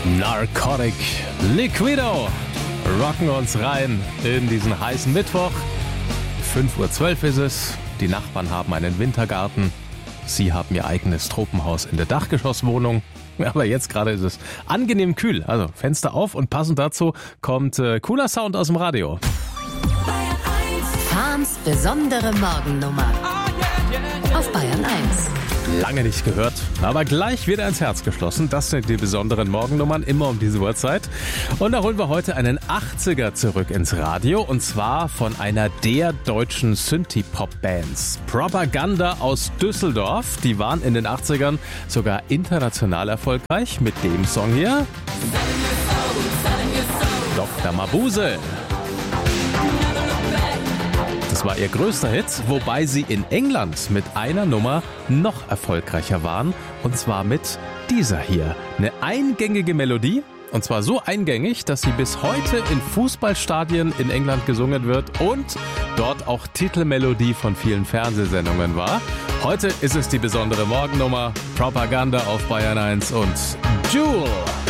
Narcotic Liquido rocken uns rein in diesen heißen Mittwoch. 5:12 Uhr ist es. Die Nachbarn haben einen Wintergarten. Sie haben ihr eigenes Tropenhaus in der Dachgeschosswohnung. Aber jetzt gerade ist es angenehm kühl. Also Fenster auf und passend dazu kommt cooler Sound aus dem Radio. Farms besondere Morgennummer auf Bayern 1. Lange nicht gehört, aber gleich wieder ins Herz geschlossen. Das sind die besonderen Morgennummern, immer um diese Uhrzeit. Und da holen wir heute einen 80er zurück ins Radio. Und zwar von einer der deutschen Synthie-Pop-Bands. Propaganda aus Düsseldorf. Die waren in den 80ern sogar international erfolgreich mit dem Song hier. Dr. Mabuse. Das war ihr größter Hit, wobei sie in England mit einer Nummer noch erfolgreicher waren. Und zwar mit dieser hier. Eine eingängige Melodie. Und zwar so eingängig, dass sie bis heute in Fußballstadien in England gesungen wird und dort auch Titelmelodie von vielen Fernsehsendungen war. Heute ist es die besondere Morgennummer. Propaganda auf Bayern 1 und Jewel.